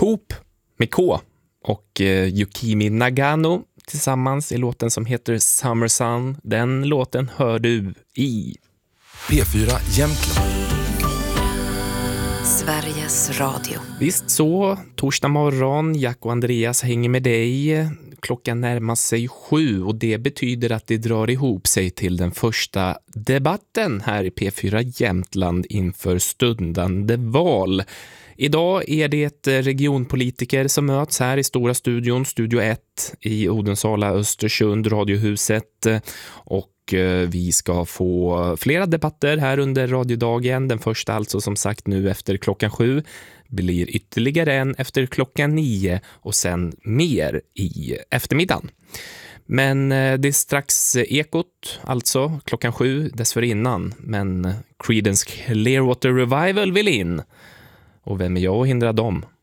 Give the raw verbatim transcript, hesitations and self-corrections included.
Coop med K och eh, Yukimi Nagano tillsammans i låten som heter Summer Sun. Den låten hör du i P fyra Jämtland. Sveriges Radio. Visst så, torsdag morgon, Jack och Andreas hänger med dig. Klockan närmar sig sju och det betyder att det drar ihop sig till den första debatten här i P fyra Jämtland inför stundande val. Idag är det regionpolitiker som möts här i stora studion, Studio ett i Odensala, Östersund, Radiohuset, och vi ska få flera debatter här under radiodagen. Den första alltså som sagt nu efter klockan sju, blir ytterligare en efter klockan nio och sen mer i eftermiddagen. Men det är strax Ekot, alltså klockan sju dessförinnan. Men Creedence Clearwater Revival vill in. Och vem är jag att hindra dem?